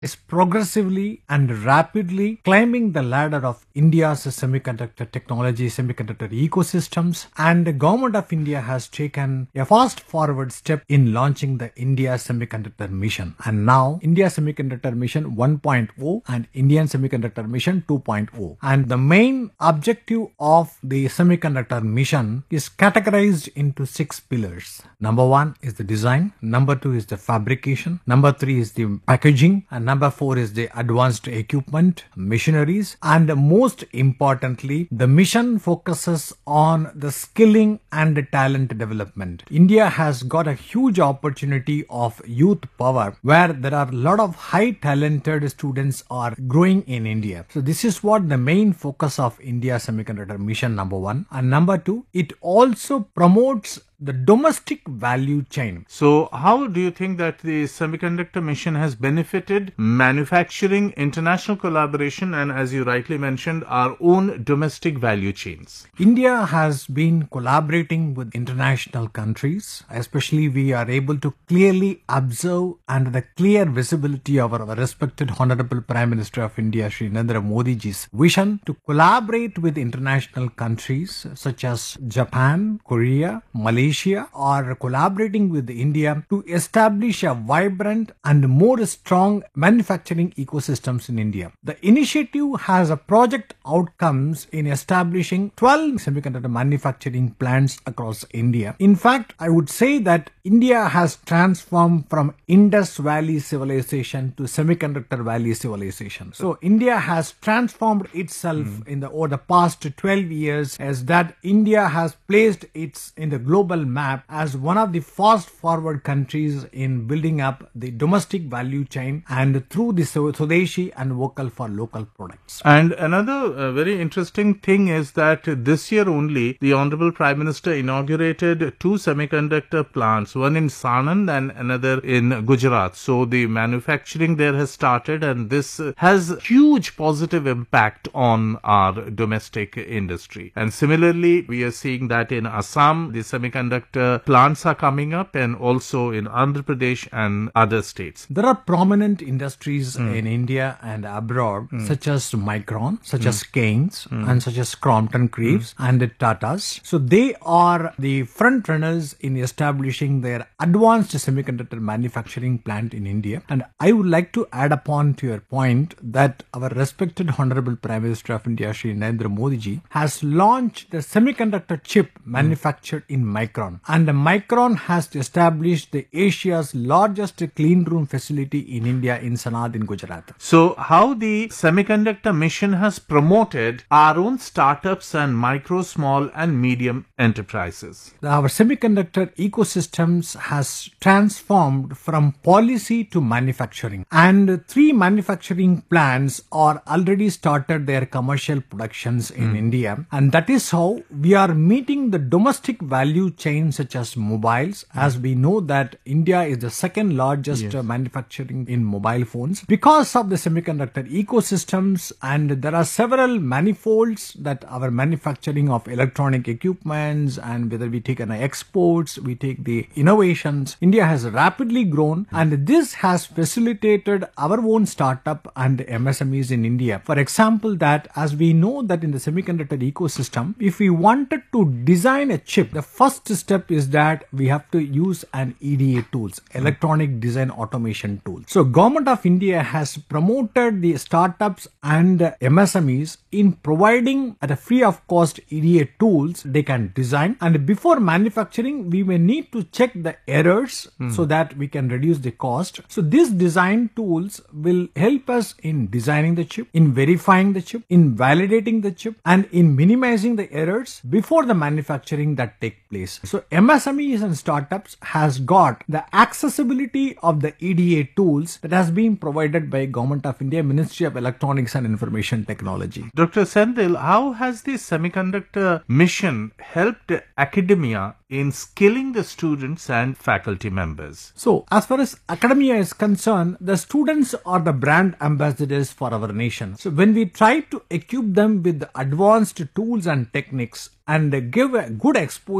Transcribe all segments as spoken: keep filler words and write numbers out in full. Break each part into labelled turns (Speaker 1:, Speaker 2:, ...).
Speaker 1: is progressively and rapidly climbing the ladder of India's semiconductor technology, semiconductor ecosystems, and the Government of India has taken a fast forward step in launching the India Semiconductor Mission. And now, India Semiconductor Mission one point oh and Indian Semiconductor Mission two point oh. And the main objective of the semiconductor mission is categorized into six pillars. Number one is the design, number two is the fabrication, number three is the packaging, and number four is the advanced equipment, machineries, and most importantly, the mission focuses on the skilling and talent development. India has got a huge opportunity of youth power where there are a lot of high talented students are growing in India. So this is what the main focus of India Semiconductor Mission number one. And number two, it also promotes the domestic value chain.
Speaker 2: So how do you think that the semiconductor mission has benefited manufacturing, international collaboration, and as you rightly mentioned, our own domestic value chains?
Speaker 1: India has been collaborating with international countries, especially we are able to clearly observe and the clear visibility of our respected Honorable Prime Minister of India, Shri Narendra Modi ji's vision to collaborate with international countries such as Japan, Korea, Malaysia, are collaborating with India to establish a vibrant and more strong manufacturing ecosystems in India. The initiative has a project outcomes in establishing twelve semiconductor manufacturing plants across India. In fact, I would say that India has transformed from Indus Valley civilization to semiconductor valley civilization. So India has transformed itself mm. in the over the past twelve years as that India has placed its in the global map as one of the fast forward countries in building up the domestic value chain and through the Swadeshi and vocal for local products.
Speaker 2: And another uh, very interesting thing is that this year only the Honorable Prime Minister inaugurated two semiconductor plants, one in Sanand and another in Gujarat. So the manufacturing there has started, and this has huge positive impact on our domestic industry. And similarly, we are seeing that in Assam, the semiconductor plants are coming up, and also in Andhra Pradesh and other states.
Speaker 1: There are prominent industries mm. in India and abroad, mm. such as Micron, such mm. as Keynes, mm. and such as Crompton Greaves mm. and the Tatas. So they are the front runners in establishing their advanced semiconductor manufacturing plant in India. And I would like to add upon to your point that our respected Honorable Prime Minister of India, Shri Narendra Modi ji, has launched the semiconductor chip manufactured mm. in Micron. And Micron has established the Asia's largest clean room facility in India in Sanand in Gujarat.
Speaker 2: So how the semiconductor mission has promoted our own startups and micro, small and medium enterprises?
Speaker 1: Our semiconductor ecosystems has transformed from policy to manufacturing, and three manufacturing plants are already started their commercial productions in mm. India, and that is how we are meeting the domestic value chain such as mobiles, as we know that India is the second largest yes. uh, manufacturing in mobile phones because of the semiconductor ecosystems, and there are several manifolds that our manufacturing of electronic equipments, and whether we take an exports, we take the innovations, India has rapidly grown, and this has facilitated our own startup and M S M Es in India. For example, that as we know that in the semiconductor ecosystem, if we wanted to design a chip, the first step is that we have to use an E D A tools, electronic design automation tool. So Government of India has promoted the startups and M S M Es in providing at a free of cost E D A tools they can design, and before manufacturing we may need to check the errors mm. so that we can reduce the cost. So these design tools will help us in designing the chip, in verifying the chip, in validating the chip, and in minimizing the errors before the manufacturing that take place. So M S M Es and startups has got the accessibility of the E D A tools that has been provided by Government of India, Ministry of Electronics and Information Technology.
Speaker 2: Doctor Senthil, how has the semiconductor mission helped academia in skilling the students and faculty members?
Speaker 1: So, as far as academia is concerned, the students are the brand ambassadors for our nation. So, when we try to equip them with advanced tools and techniques and give a good exposure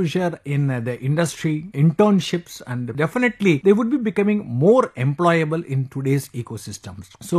Speaker 1: in uh, the industry, internships, and definitely they would be becoming more employable in today's ecosystems. So